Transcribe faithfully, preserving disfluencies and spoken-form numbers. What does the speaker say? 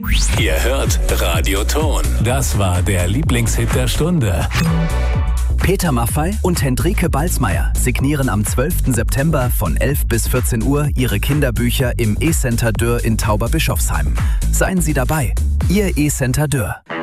Ihr hört Radio Ton. Das war der Lieblingshit der Stunde. Peter Maffay und Hendrike Balsmeier signieren am zwölften September von elf bis vierzehn Uhr ihre Kinderbücher im E-Center Dürr in Tauberbischofsheim. Seien Sie dabei, Ihr E-Center Dürr.